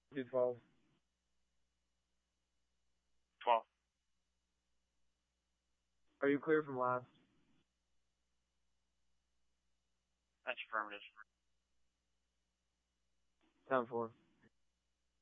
212. 12. Are you clear from last? That's affirmative. 10-4.